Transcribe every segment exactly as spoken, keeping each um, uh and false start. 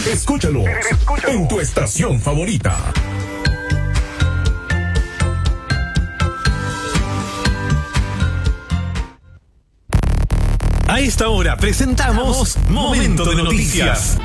Escúchalo, escúchalo en tu estación favorita. A esta hora presentamos Momento de Noticias.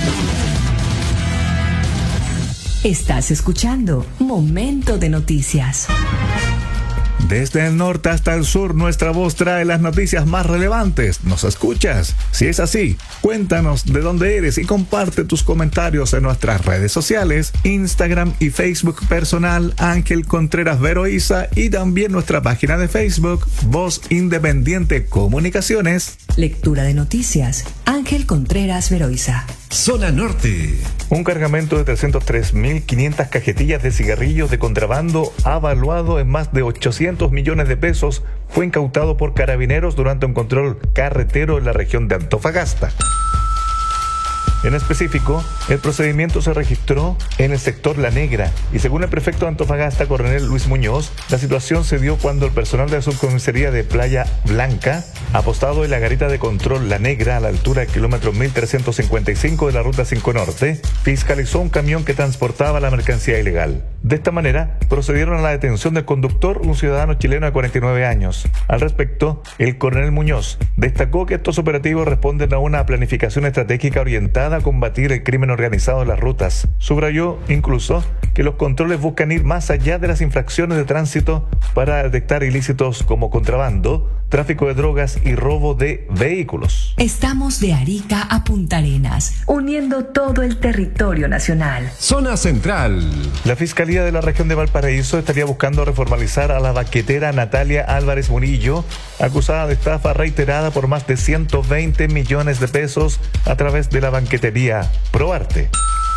Estás escuchando Momento de Noticias. Desde el norte hasta el sur, nuestra voz trae las noticias más relevantes. ¿Nos escuchas? Si es así, cuéntanos de dónde eres y comparte tus comentarios en nuestras redes sociales, Instagram y Facebook personal Ángel Contreras Veroiza, y también nuestra página de Facebook Voz Independiente Comunicaciones. Lectura de noticias Ángel Contreras Veroiza. Zona Norte. Un cargamento de trescientas tres mil quinientas cajetillas de cigarrillos de contrabando avaluado en más de ochocientos millones de pesos fue incautado por carabineros durante un control carretero en la región de Antofagasta. En específico, el procedimiento se registró en el sector La Negra y según el prefecto de Antofagasta, coronel Luis Muñoz, la situación se dio cuando el personal de la subcomisaría de Playa Blanca, apostado en la garita de control La Negra a la altura del kilómetro mil trescientos cincuenta y cinco de la ruta cinco Norte, fiscalizó un camión que transportaba la mercancía ilegal. De esta manera, procedieron a la detención del conductor, un ciudadano chileno de cuarenta y nueve años. Al respecto, el coronel Muñoz destacó que estos operativos responden a una planificación estratégica orientada a combatir el crimen organizado en las rutas. Subrayó incluso que los controles buscan ir más allá de las infracciones de tránsito para detectar ilícitos como contrabando, tráfico de drogas y robo de vehículos. Estamos de Arica a Punta Arenas, uniendo todo el territorio nacional. Zona Central. La Fiscalía de la región de Valparaíso estaría buscando reformalizar a la banquetera Natalia Álvarez Murillo, acusada de estafa reiterada por más de ciento veinte millones de pesos a través de la banquetería Proarte.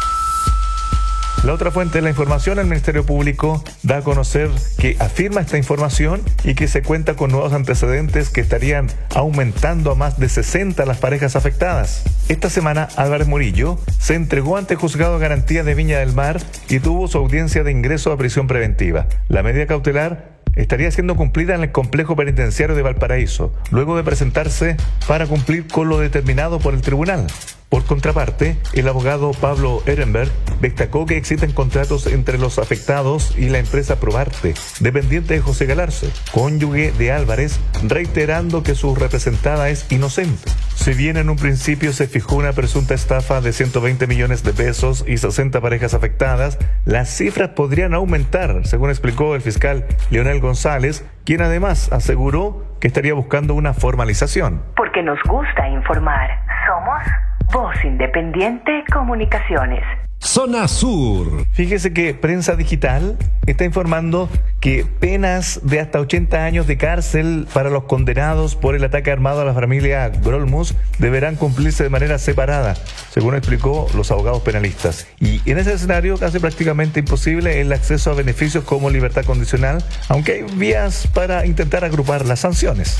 La otra fuente de la información, el Ministerio Público, da a conocer que afirma esta información y que se cuenta con nuevos antecedentes que estarían aumentando a más de sesenta las parejas afectadas. Esta semana, Álvarez Murillo se entregó ante el Juzgado de Garantía de Viña del Mar y tuvo su audiencia de ingreso a prisión preventiva. La medida cautelar estaría siendo cumplida en el complejo penitenciario de Valparaíso, luego de presentarse para cumplir con lo determinado por el tribunal. Por contraparte, el abogado Pablo Ehrenberg destacó que existen contratos entre los afectados y la empresa Probarte, dependiente de José Galarce, cónyuge de Álvarez, reiterando que su representada es inocente. Si bien en un principio se fijó una presunta estafa de ciento veinte millones de pesos y sesenta parejas afectadas, las cifras podrían aumentar, según explicó el fiscal Leonel González, quien además aseguró que estaría buscando una formalización. Porque nos gusta informar. Somos Voz Independiente Comunicaciones. Zona Sur. Fíjese que Prensa Digital está informando que penas de hasta ochenta años de cárcel para los condenados por el ataque armado a la familia Grolmus deberán cumplirse de manera separada, según explicó los abogados penalistas. Y en ese escenario hace prácticamente imposible el acceso a beneficios como libertad condicional, aunque hay vías para intentar agrupar las sanciones.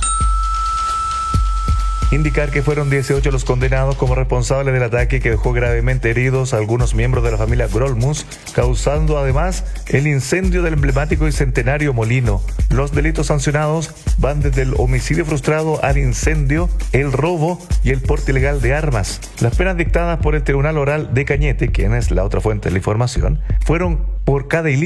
Indicar que fueron dieciocho los condenados como responsables del ataque que dejó gravemente heridos a algunos miembros de la familia Grolmus, causando además el incendio del emblemático y centenario molino. Los delitos sancionados van desde el homicidio frustrado al incendio, el robo y el porte ilegal de armas. Las penas dictadas por el Tribunal Oral de Cañete, quien es la otra fuente de la información, fueron por cada ilícito